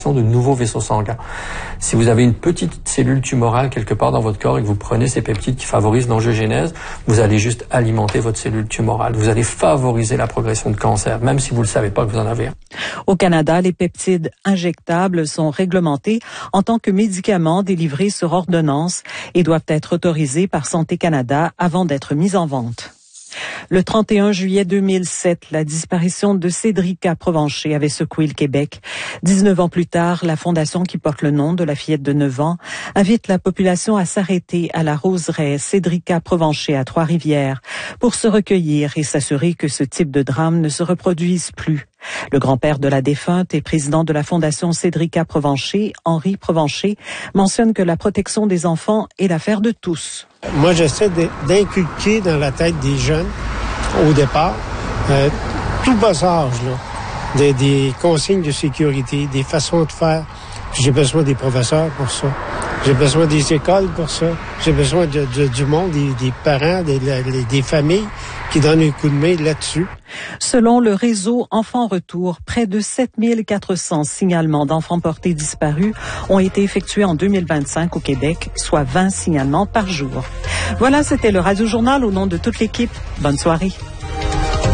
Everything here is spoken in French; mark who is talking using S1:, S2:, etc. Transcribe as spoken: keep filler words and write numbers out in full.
S1: de nouveaux vaisseaux sanguins. Si vous avez une petite cellule tumorale quelque part dans votre corps et que vous prenez ces peptides qui favorisent l'angiogénèse, vous allez juste alimenter votre cellule tumorale. Vous allez favoriser la progression de cancer, même si vous ne le savez pas que vous en avez un.
S2: Au Canada, les peptides injectables sont réglementés en tant que médicaments délivrés sur ordonnance et doivent être autorisés par Santé Canada avant d'être mis en vente. Le trente et un juillet deux mille sept, la disparition de Cédrica Provencher avait secoué le Québec. dix-neuf ans plus tard, la fondation qui porte le nom de la fillette de neuf ans invite la population à s'arrêter à la roseraie Cédrica Provencher à Trois-Rivières pour se recueillir et s'assurer que ce type de drame ne se reproduise plus. Le grand-père de la défunte et président de la fondation Cédrica Provencher, Henri Provencher, mentionne que la protection des enfants est l'affaire de tous.
S3: Moi, j'essaie d'inculquer dans la tête des jeunes, au départ, euh, tout bas âge, là, des, des consignes de sécurité, des façons de faire. J'ai besoin des professeurs pour ça. J'ai besoin des écoles pour ça. J'ai besoin de, de, du monde, des, des parents, des, des familles qui donnent un coup de main là-dessus.
S2: Selon le réseau Enfants Retour, près de sept mille quatre cents signalements d'enfants portés disparus ont été effectués en deux mille vingt-cinq au Québec, soit vingt signalements par jour. Voilà, c'était le Radio Journal au nom de toute l'équipe. Bonne soirée.